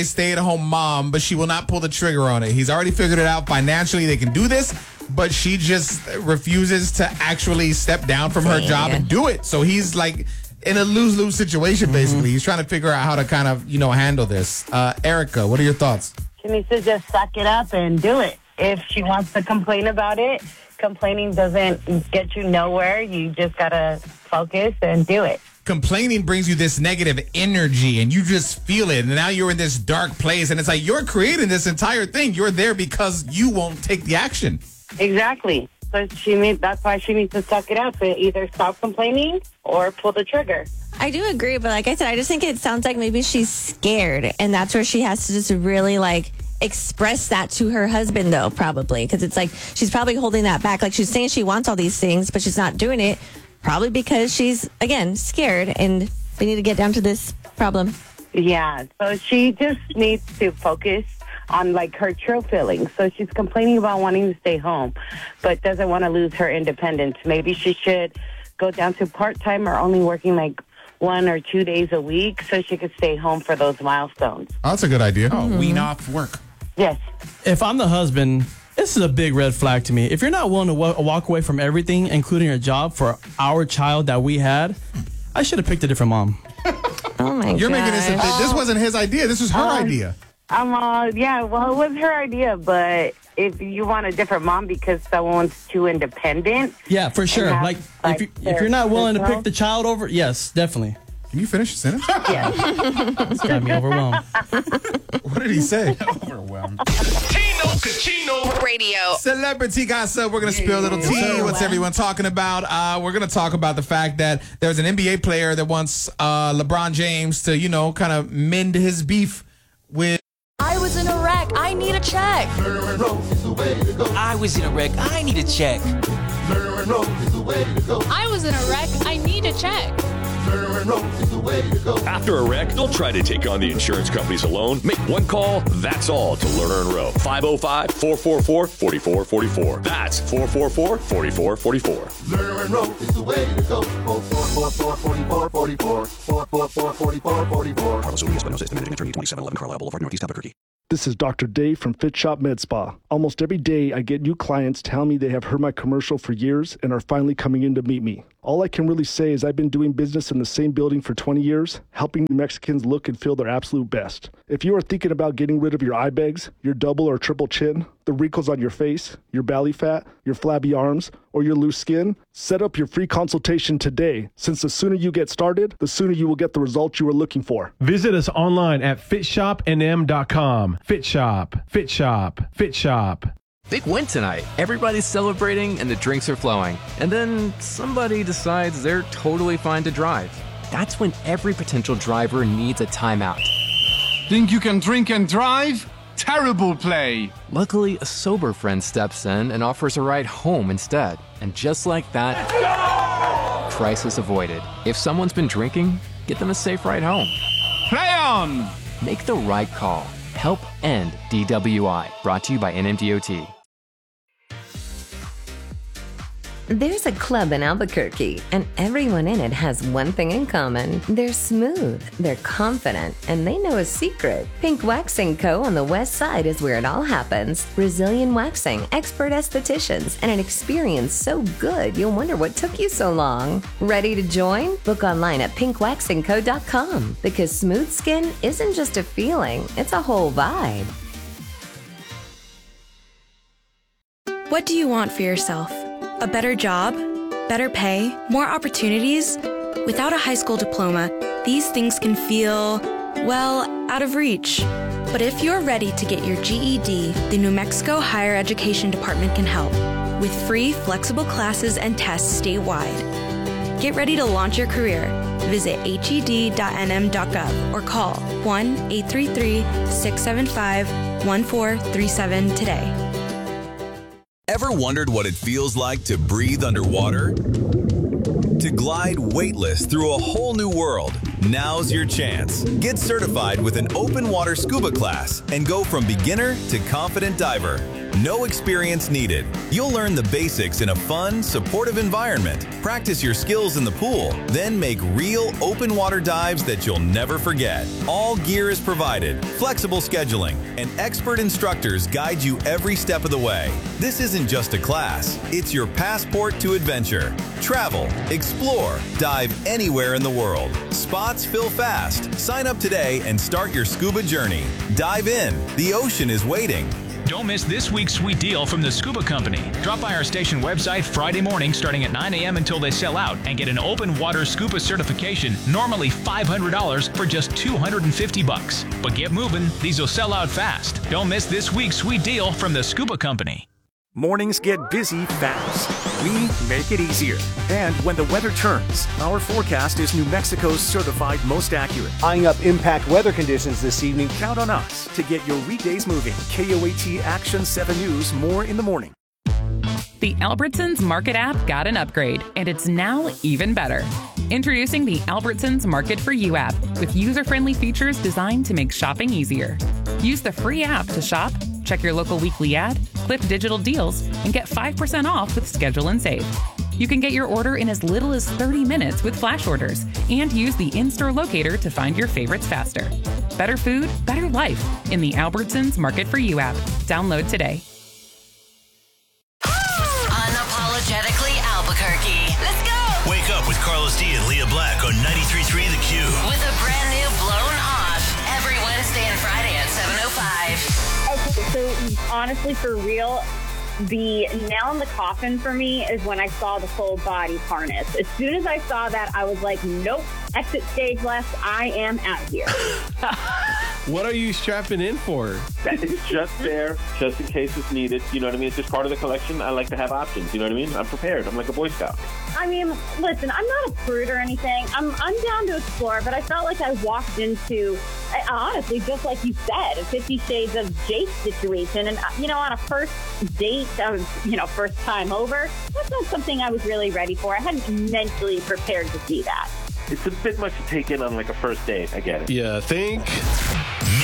stay-at-home mom, but she will not pull the trigger on it. He's already figured it out financially. They can do this, but she just refuses to actually step down from her job and do it. So he's like in a lose-lose situation, basically. He's trying to figure out how to kind of, handle this. Erica, what are your thoughts? She needs to just suck it up and do it. If she wants to complain about it, complaining doesn't get you nowhere. You just got to focus and do it. Complaining brings you this negative energy and you just feel it. And now you're in this dark place. And it's like you're creating this entire thing. You're there because you won't take the action. Exactly. So that's why she needs to suck it up and either stop complaining or pull the trigger. I do agree, but like I said, I just think it sounds like maybe she's scared. And that's where she has to just really express that to her husband, though, probably. Because it's like she's probably holding that back. Like she's saying she wants all these things, but she's not doing it. Probably because she's, again, scared. And they need to get down to this problem. Yeah. So she just needs to focus on her true feelings. So she's complaining about wanting to stay home, but doesn't want to lose her independence. Maybe she should go down to part-time or only working 1 or 2 days a week so she could stay home for those milestones. Oh, that's a good idea. Wean off work. Yes. If I'm the husband, this is a big red flag to me. If you're not willing to walk away from everything, including your job, for our child that we had, I should have picked a different mom. Oh, my God. You're making this wasn't his idea. This was her idea. Yeah, well, it was her idea, but if you want a different mom because someone's too independent. Yeah, for sure. If you're not willing to pick the child over, yes, definitely. Can you finish the sentence? Yeah. It's got me overwhelmed. What did he say? Overwhelmed. Tino Cucino Radio. Celebrity gossip. We're going to spill a little tea. What's everyone talking about? We're going to talk about the fact that there's an NBA player that wants LeBron James to, kind of mend his beef with. I was in a wreck. I need a check. I was in a wreck. I need a check. I was in a wreck. I need a check. After a wreck, don't try to take on the insurance companies alone. Make one call, that's all, to Lerner and Rowe. 505-444-4444. That's 444-4444. Lerner and Rowe is the way to go. 444-4444. 444-4444. Carlos Urias, Managing Attorney, 2711 Carlisle Boulevard, Northeast Albuquerque. This is Dr. Dave from Fit Shop Med Spa. Almost every day, I get new clients tell me they have heard my commercial for years and are finally coming in to meet me. All I can really say is I've been doing business in the same building for 20 years, helping New Mexicans look and feel their absolute best. If you are thinking about getting rid of your eye bags, your double or triple chin, the wrinkles on your face, your belly fat, your flabby arms, or your loose skin, set up your free consultation today, since the sooner you get started, the sooner you will get the results you are looking for. Visit us online at fitshopnm.com. Fit Shop, Fit Shop, Fit Shop. Big win tonight. Everybody's celebrating and the drinks are flowing. And then somebody decides they're totally fine to drive. That's when every potential driver needs a timeout. Think you can drink and drive? Terrible play. Luckily, a sober friend steps in and offers a ride home instead. And just like that, crisis avoided. If someone's been drinking, get them a safe ride home. Play on! Make the right call. Help end DWI. Brought to you by NMDOT. There's a club in Albuquerque, and everyone in it has one thing in common. They're smooth, they're confident, and they know a secret. Pink Waxing Co. on the west side is where it all happens. Brazilian waxing, expert estheticians, and an experience so good you'll wonder what took you so long. Ready to join? Book online at pinkwaxingco.com, because smooth skin isn't just a feeling, it's a whole vibe. What do you want for yourself? A better job? Better pay? More opportunities? Without a high school diploma, these things can feel, well, out of reach. But if you're ready to get your GED, the New Mexico Higher Education Department can help with free, flexible classes and tests statewide. Get ready to launch your career. Visit hed.nm.gov or call 1-833-675-1437 today. Ever wondered what it feels like to breathe underwater? To glide weightless through a whole new world? Now's your chance. Get certified with an open water scuba class and go from beginner to confident diver. No experience needed. You'll learn the basics in a fun, supportive environment. Practice your skills in the pool, then make real open water dives that you'll never forget. All gear is provided, flexible scheduling, and expert instructors guide you every step of the way. This isn't just a class, it's your passport to adventure. Travel, explore, dive anywhere in the world. Spots fill fast. Sign up today and start your scuba journey. Dive in. The ocean is waiting. Don't miss this week's sweet deal from the Scuba Company. Drop by our station website Friday morning starting at 9 a.m. until they sell out and get an open water scuba certification, normally $500 for just $250. But get moving, these will sell out fast. Don't miss this week's sweet deal from the Scuba Company. Mornings get busy fast. We make it easier. And when the weather turns, our forecast is New Mexico's certified most accurate. Eyeing up impact weather conditions this evening. Count on us to get your weekdays moving. KOAT Action 7 News, more in the morning. The Albertsons Market app got an upgrade, and it's now even better. Introducing the Albertsons Market for You app with user-friendly features designed to make shopping easier. Use the free app to shop, check your local weekly ad, clip digital deals, and get 5% off with Schedule and Save. You can get your order in as little as 30 minutes with flash orders and use the in-store locator to find your favorites faster. Better food, better life in the Albertsons Market for You app. Download today. Unapologetically Albuquerque. Let's go! Wake up with Carlos D and Leah Black on 93.3 The Q. With a brand new Blown Off every Wednesday and Friday at 7:05. Okay, so honestly, for real, the nail in the coffin for me is when I saw the full body harness. As soon as I saw that, I was like, nope, exit stage left. I am out of here. What are you strapping in for? It's just there, just in case it's needed. You know what I mean? It's just part of the collection. I like to have options. You know what I mean? I'm prepared. I'm like a Boy Scout. I mean, listen, I'm not a prude or anything. I'm down to explore, but I felt like I walked into, honestly, just like you said, a 50 Shades of Jake situation. And, on a first date, first time over, that's not something I was really ready for. I hadn't mentally prepared to see that. It's a bit much to take in on like a first date. I get it. Yeah, think